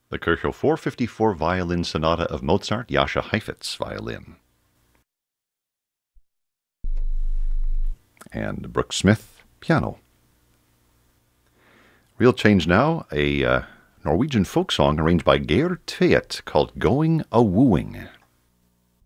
The Kirchhoff 454 Violin Sonata of Mozart, Jascha Heifetz violin. And Brooke Smith, piano. Real Change Now, a Norwegian folk song arranged by Geir Tvedt called Going A Wooing.